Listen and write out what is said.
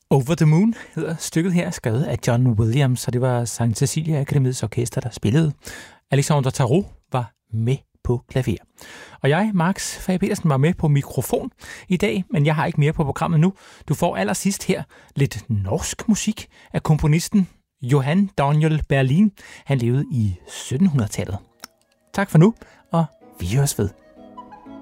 Over the Moon hedder stykket her, skrevet af John Williams, og det var St. Cecilia Akademiets orkester, der spillede. Alexandre Tarot var med på klaver. Og jeg, Max Fage Petersen, var med på mikrofon i dag, men jeg har ikke mere på programmet nu. Du får allersidst her lidt norsk musik af komponisten Johan Daniel Berlin. Han levede i 1700-tallet. Tak for nu, og vi høres ved.